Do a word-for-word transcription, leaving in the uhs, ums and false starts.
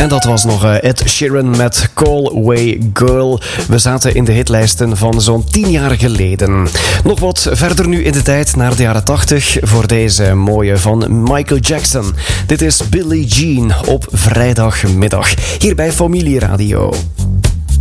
En dat was nog uh, Ed Sheeran met Call Away Girl. We zaten in de hitlijsten van zo'n tien jaar geleden. Nog wat verder nu in de tijd naar de jaren tachtig voor deze mooie van Michael Jackson. Dit is Billie Jean op vrijdagmiddag hier bij Familie Radio.